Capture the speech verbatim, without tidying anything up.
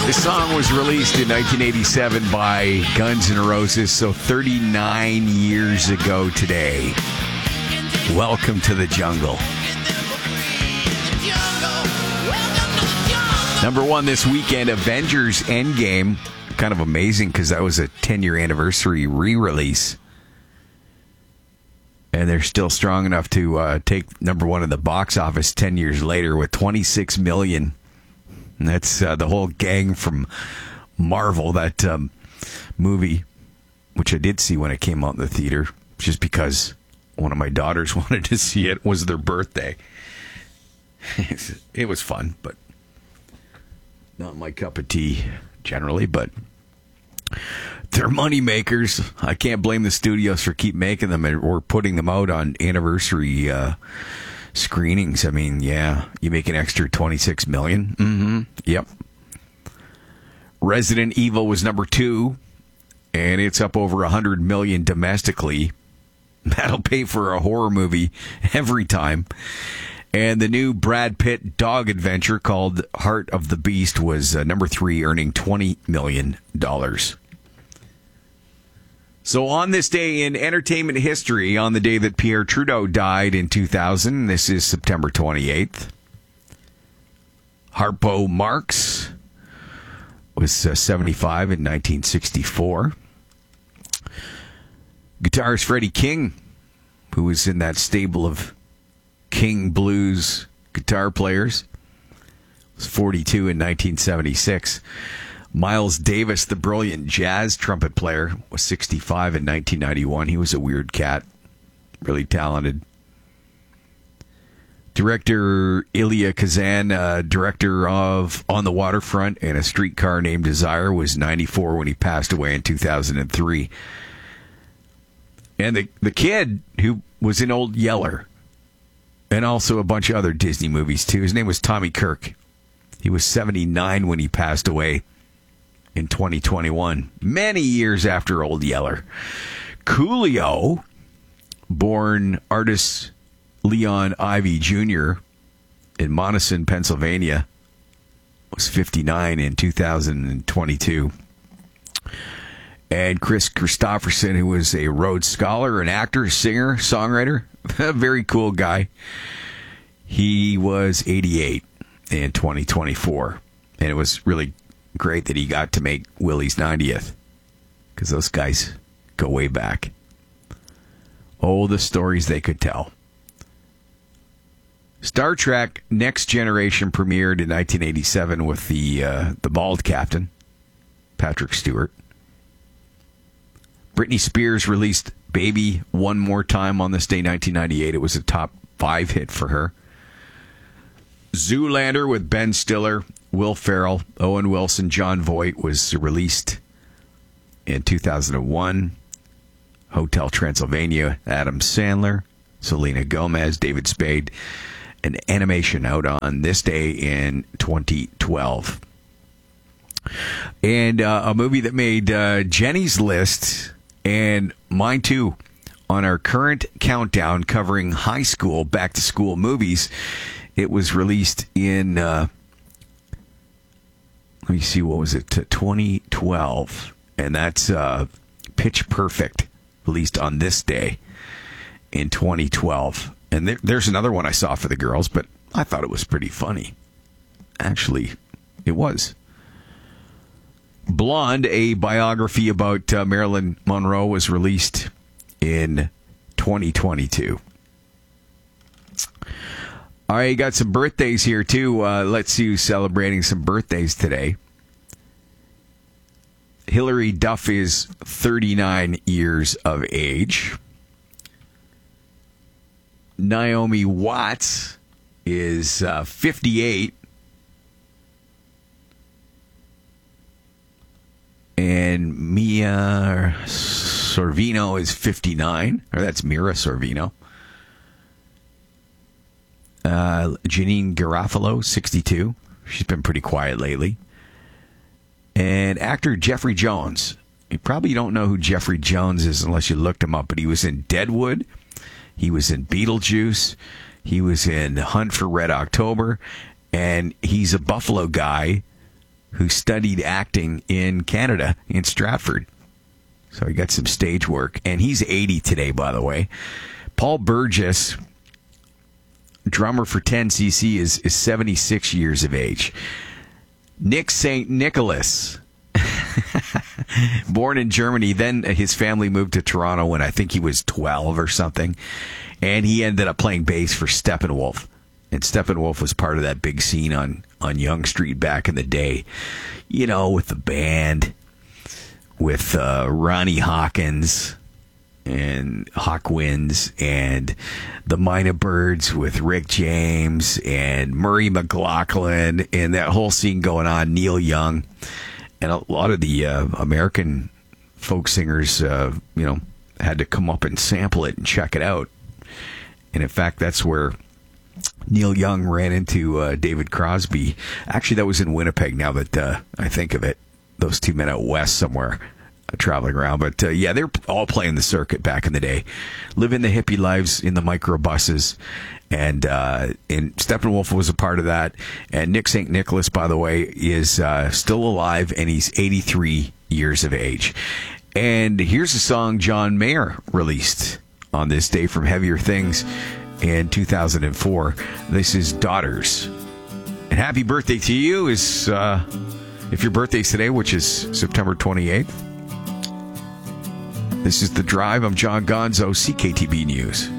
This song was released in nineteen eighty-seven by Guns N' Roses, so thirty-nine years ago today. Welcome to the jungle. Number one this weekend, Avengers Endgame. Kind of amazing because that was a ten-year anniversary re-release. And they're still strong enough to uh, take number one in the box office ten years later with twenty-six million. And that's uh, the whole gang from Marvel, that um, movie, which I did see when it came out in the theater, just because one of my daughters wanted to see it. It was their birthday. It was fun, but not my cup of tea generally, but they're money makers. I can't blame the studios for keep making them or putting them out on anniversary uh, screenings. I mean, yeah, you make an extra twenty-six million. Mm-hmm. Yep. Resident Evil was number two, and it's up over one hundred million domestically. That'll pay for a horror movie every time. And the new Brad Pitt dog adventure called Heart of the Beast was uh, number three, earning twenty million dollars. So on this day in entertainment history, on the day that Pierre Trudeau died in two thousand, this is September twenty-eighth, Harpo Marx was uh, seventy-five in nineteen sixty-four. Guitarist Freddie King, who was in that stable of King Blues guitar players, was forty-two in nineteen seventy-six. Miles Davis, the brilliant jazz trumpet player, was sixty-five in nineteen ninety-one. He was a weird cat, really talented. Director Elia Kazan, uh, director of On the Waterfront and A Streetcar Named Desire, was ninety-four when he passed away in two thousand three. And the the kid who was in Old Yeller, and also a bunch of other Disney movies, too. His name was Tommy Kirk. He was seventy-nine when he passed away in twenty twenty-one, many years after Old Yeller. Coolio, born artist Leon Ivy Junior in Monessen, Pennsylvania, was fifty-nine in two thousand twenty-two. And Chris Christopherson, who was a Rhodes Scholar, an actor, singer, songwriter, a very cool guy. He was eighty-eight in twenty twenty-four. And it was really great that he got to make Willie's ninetieth, because those guys go way back. Oh, the stories they could tell. Star Trek Next Generation premiered in nineteen eighty-seven with the uh, the bald captain, Patrick Stewart. Britney Spears released Baby One More Time on this day, nineteen ninety-eight. It was a top five hit for her. Zoolander with Ben Stiller, Will Ferrell, Owen Wilson, John Voight was released in two thousand one. Hotel Transylvania, Adam Sandler, Selena Gomez, David Spade. An animation out on this day in twenty twelve. And uh, a movie that made uh, Jenny's list and mine too on our current countdown covering high school back-to-school movies. It was released in, uh, let me see, what was it, twenty twelve. And that's uh, Pitch Perfect, released on this day in twenty twelve. And there, there's another one I saw for the girls, but I thought it was pretty funny. Actually, it was. Blonde, a biography about uh, Marilyn Monroe, was released in twenty twenty-two. All right, you got some birthdays here, too. Uh, let's see who's celebrating some birthdays today. Hilary Duff is thirty-nine years of age. Naomi Watts is uh, fifty-eight. And Mia Sorvino is fifty-nine. Or that's Mira Sorvino. Uh, Janine Garofalo, sixty-two. She's been pretty quiet lately. And actor Jeffrey Jones. You probably don't know who Jeffrey Jones is unless you looked him up, but he was in Deadwood. He was in Beetlejuice. He was in Hunt for Red October. And he's a Buffalo guy who studied acting in Canada, in Stratford. So he got some stage work. And he's eighty today, by the way. Paul Burgess, drummer for ten C C, is, is seventy-six years of age. Nick Saint Nicholas, born in Germany. Then his family moved to Toronto when I think he was twelve or something. And he ended up playing bass for Steppenwolf. And Steppenwolf was part of that big scene on, on Yonge Street back in the day. You know, with the band, with uh, Ronnie Hawkins and Hawkwinds and the Mina Birds with Rick James and Murray McLaughlin and that whole scene going on, Neil Young. And a lot of the uh, American folk singers, uh, you know, had to come up and sample it and check it out. And in fact, that's where Neil Young ran into uh, David Crosby. Actually, that was in Winnipeg, now that uh, I think of it. Those two men out west somewhere uh, traveling around. But uh, yeah, they're all playing the circuit back in the day. Living the hippie lives in the microbuses. And, uh, and Steppenwolf was a part of that. And Nick Saint Nicholas, by the way, is uh, still alive, and he's eighty-three years of age. And here's a song John Mayer released on this day from Heavier Things in two thousand four. This is Daughters. And happy birthday to you, is uh, if your birthday's today, which is September twenty-eighth. This is The Drive. I'm John Gonzo, C K T B News.